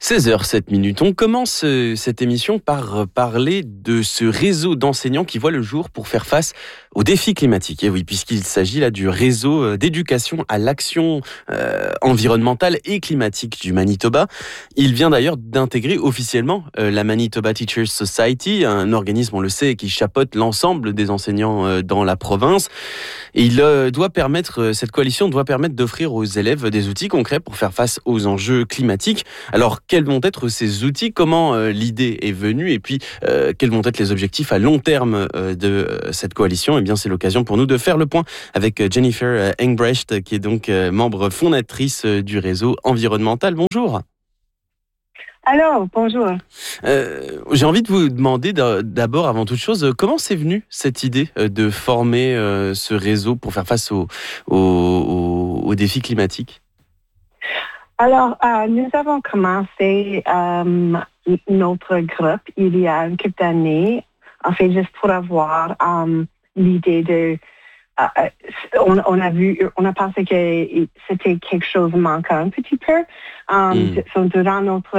16h07. On commence cette émission par parler de ce réseau d'enseignants qui voit le jour pour faire face aux défis climatiques. Et oui, puisqu'il s'agit là du réseau d'éducation à l'action environnementale et climatique du Manitoba. Il vient d'ailleurs d'intégrer officiellement la Manitoba Teachers Society, un organisme, on le sait, qui chapeaute l'ensemble des enseignants dans la province. Et cette coalition doit permettre d'offrir aux élèves des outils concrets pour faire face aux enjeux climatiques. Alors, quels vont être ces outils? Comment l'idée est venue? Et puis, quels vont être les objectifs à long terme de cette coalition? Eh bien, c'est l'occasion pour nous de faire le point avec Jennifer Engbrecht, qui est donc membre fondatrice du réseau environnemental. Bonjour. Alors, bonjour. J'ai envie de vous demander d'abord, avant toute chose, comment c'est venu cette idée de former ce réseau pour faire face aux défis climatiques? Alors, nous avons commencé notre groupe il y a une couple d'années, en fait, juste pour avoir l'idée de... on a pensé que c'était quelque chose de manquant un petit peu. Durant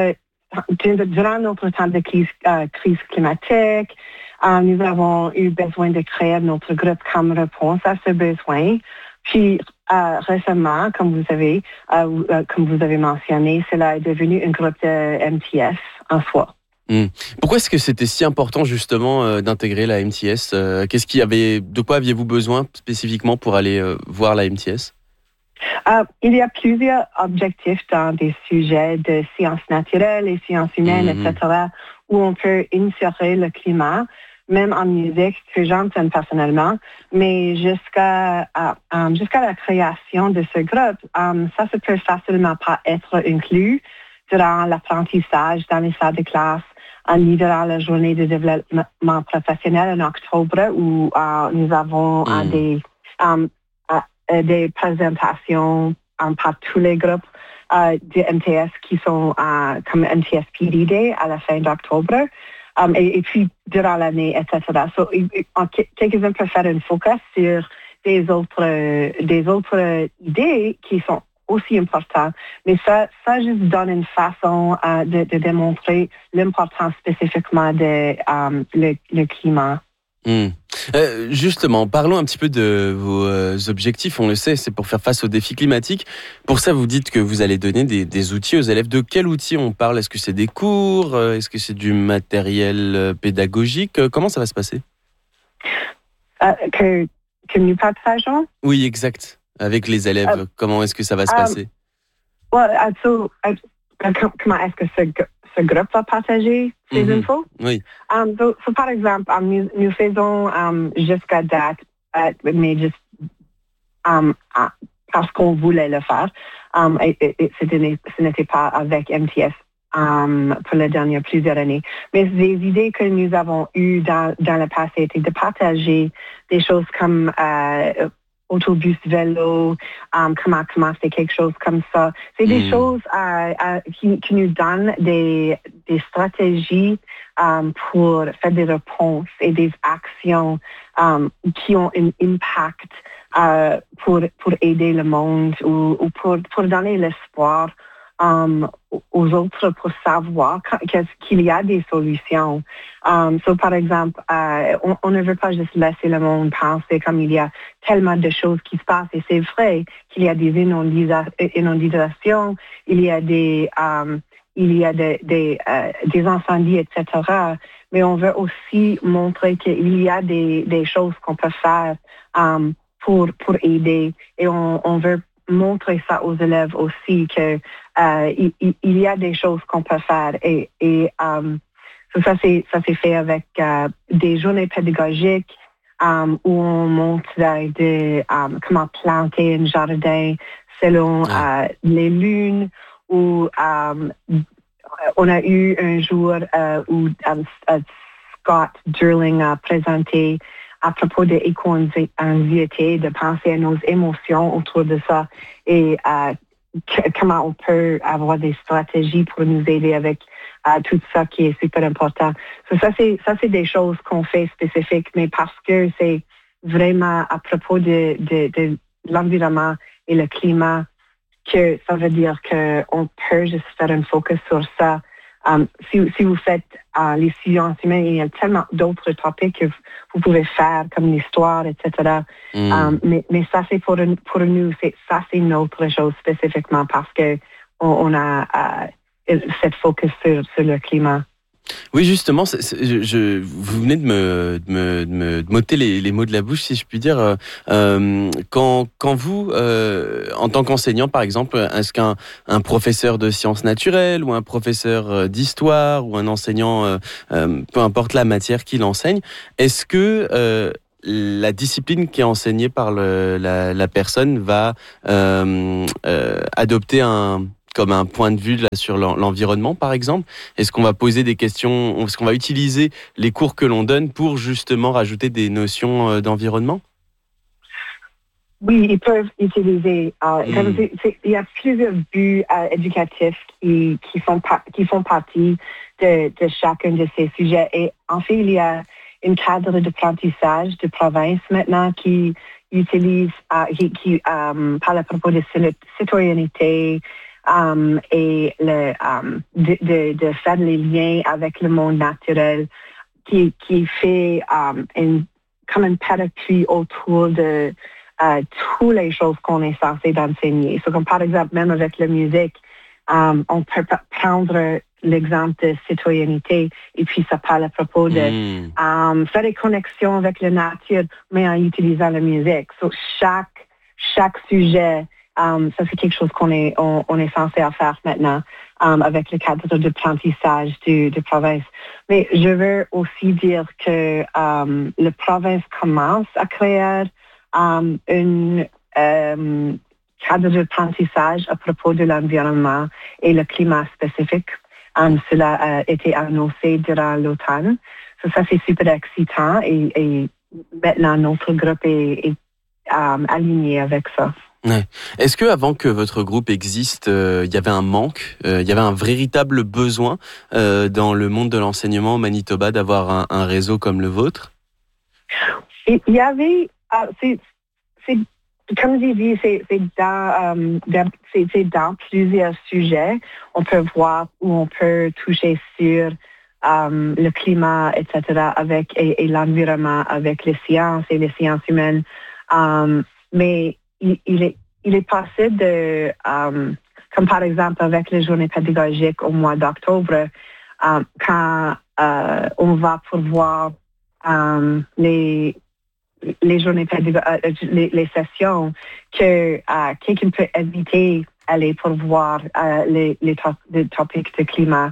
notre temps de crise climatique, nous avons eu besoin de créer notre groupe comme réponse à ce besoin. Puis récemment, comme vous avez mentionné, cela est devenu un groupe de MTS en soi. Pourquoi est-ce que c'était si important justement d'intégrer la MTS? De quoi aviez-vous besoin spécifiquement pour aller voir la MTS? Il y a plusieurs objectifs dans des sujets de sciences naturelles et sciences humaines, etc., où on peut insérer le climat, même en musique, que j'entends personnellement, mais jusqu'à la création de ce groupe, ça se peut facilement pas être inclus durant l'apprentissage dans les salles de classe, ni durant la journée de développement professionnel en octobre, où nous avons des présentations par tous les groupes de MTS qui sont comme MTS PDD à la fin d'octobre. Et puis, durant l'année, etc. Quelques-uns peuvent faire un focus sur des autres idées qui sont aussi importantes. Mais ça juste donne une façon de démontrer l'importance spécifiquement de le climat. Justement, parlons un petit peu de vos objectifs. On le sait, c'est pour faire face aux défis climatiques. Pour ça, vous dites que vous allez donner des outils aux élèves. De quels outils on parle? Est-ce que c'est des cours? Est-ce que c'est du matériel pédagogique? Comment ça va se passer? Que nous partageons? Oui, exact. Avec les élèves, comment est-ce que ça va se passer? Comment est-ce que ce groupe va partager ces infos? Oui. Par exemple, nous faisons jusqu'à date, mais juste parce qu'on voulait le faire. Ce n'était pas avec MTS pour les dernières plusieurs années. Mais les idées que nous avons eues dans le passé étaient de partager des choses comme autobus, vélo, comment c'est quelque chose comme ça. C'est des choses qui nous donnent des stratégies pour faire des réponses et des actions qui ont un impact pour aider le monde ou pour donner l'espoir aux autres pour savoir qu'il y a des solutions. Par exemple, on ne veut pas juste laisser le monde penser comme il y a tellement de choses qui se passent. Et c'est vrai qu'il y a des inondations, il y a des incendies, etc. Mais on veut aussi montrer qu'il y a des choses qu'on peut faire pour aider. Et on veut montrer ça aux élèves aussi que il y a des choses qu'on peut faire et ça c'est fait avec des journées pédagogiques où on montre comment planter un jardin selon les lunes, où on a eu un jour où Scott Durling a présenté à propos de l'éco-anxiété, de penser à nos émotions autour de ça et comment on peut avoir des stratégies pour nous aider avec tout ça qui est super important. Ça c'est des choses qu'on fait spécifiques, mais parce que c'est vraiment à propos de l'environnement et le climat que ça veut dire qu'on peut juste faire un focus sur ça. Si vous faites les sciences humaines, il y a tellement d'autres topics que vous pouvez faire, comme l'histoire, etc. Mais ça, c'est pour nous, c'est notre chose spécifiquement parce que on a cette focus sur le climat. Oui, justement, vous venez de me m'ôter les mots de la bouche, si je puis dire. Quand vous, en tant qu'enseignant, par exemple, est-ce qu'un professeur de sciences naturelles ou un professeur d'histoire ou un enseignant, peu importe la matière qu'il enseigne, est-ce que la discipline qui est enseignée par la personne va adopter comme un point de vue là, sur l'environnement, par exemple? Est-ce qu'on va poser des questions, est-ce qu'on va utiliser les cours que l'on donne pour justement rajouter des notions d'environnement? Oui, ils peuvent utiliser. Il y a plusieurs buts éducatifs qui font partie de chacun de ces sujets. Et en fait, il y a un cadre d'apprentissage de province maintenant qui utilise, qui parle à propos de citoyenneté, et de faire les liens avec le monde naturel, qui fait comme un parapluie autour de toutes les choses qu'on est censé d'enseigner. Comme par exemple, même avec la musique, on peut prendre l'exemple de citoyenneté et puis ça parle à propos de faire des connexions avec la nature, mais en utilisant la musique. Chaque sujet, ça c'est quelque chose qu'on est censé faire maintenant avec le cadre d'apprentissage de province. Mais je veux aussi dire que la province commence à créer un cadre d'apprentissage à propos de l'environnement et le climat spécifique. Cela a été annoncé durant l'automne. Ça c'est super excitant et maintenant notre groupe est aligné avec ça. Ouais. Est-ce que avant que votre groupe existe, il y avait un manque, il y avait un véritable besoin dans le monde de l'enseignement au Manitoba d'avoir un réseau comme le vôtre? Il y avait, c'est comme j'ai dit, c'est dans plusieurs sujets. On peut voir où on peut toucher sur le climat, etc., et l'environnement avec les sciences et les sciences humaines. Mais il est passé de, comme par exemple avec les journées pédagogiques au mois d'octobre, quand on va pouvoir les journées pédagogiques, les sessions, que quelqu'un peut éviter aller pour voir les topics de climat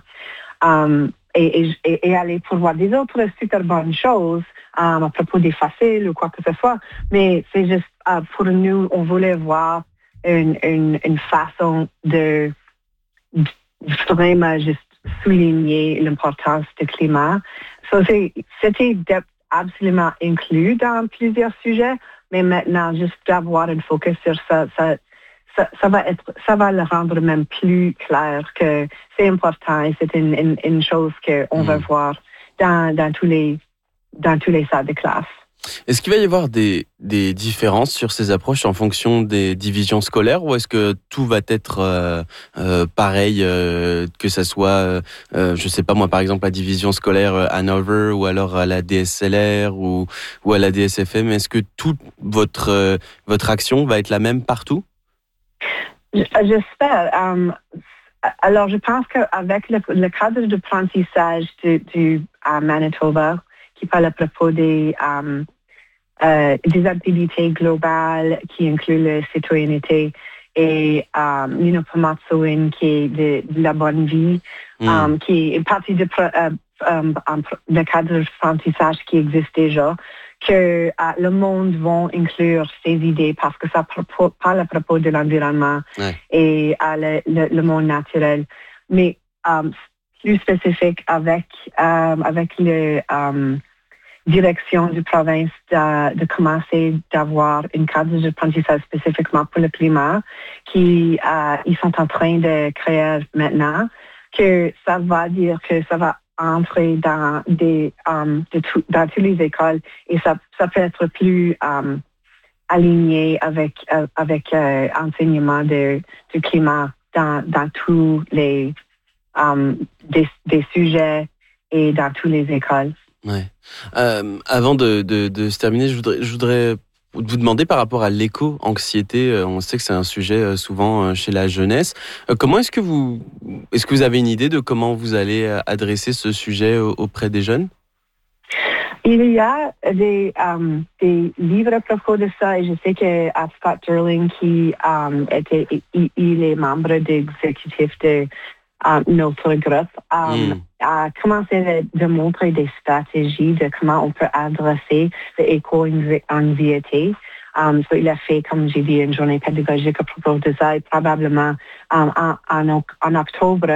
et aller pour voir des autres super bonnes choses à propos des fossiles ou quoi que ce soit. Mais c'est juste pour nous, on voulait voir une façon de vraiment juste souligner l'importance du climat. C'était absolument inclus dans plusieurs sujets, mais maintenant, juste d'avoir un focus sur ça va le rendre même plus clair que c'est important et c'est une chose qu'on va voir dans tous les salles de classe. Est-ce qu'il va y avoir des différences sur ces approches en fonction des divisions scolaires ou est-ce que tout va être pareil, que ça soit, je sais pas moi, par exemple la division scolaire Hanover ou alors à la DSLR ou à la DSFM, est-ce que toute votre action va être la même partout? J'espère. Alors, je pense qu'avec le cadre d'apprentissage du Manitoba, qui parle à propos des activités globales qui incluent la citoyenneté et Ninopamatsuin qui est de la bonne vie, qui est partie de le cadre d'apprentissage qui existe déjà, que le monde va inclure ces idées parce que ça parle à propos de l'environnement et le monde naturel. Mais plus spécifique avec le direction de province de commencer d'avoir une cadre d'apprentissage spécifiquement pour le climat qui ils sont en train de créer maintenant, que ça va dire que ça va entrer dans toutes les écoles et ça peut être plus aligné avec enseignement du climat dans tous les des sujets et dans toutes les écoles. Ouais. Avant de se terminer, je voudrais vous demander par rapport à l'éco-anxiété. On sait que c'est un sujet souvent chez la jeunesse. Comment est-ce que vous avez une idée de comment vous allez adresser ce sujet auprès des jeunes? Il y a des livres à propos de ça et je sais que Scott Durling, qui il est membre d'exécutif de notre groupe, a commencé de montrer des stratégies de comment on peut adresser l'éco-anxiété. So il a fait, comme j'ai dit, une journée pédagogique à propos de ça et probablement en octobre,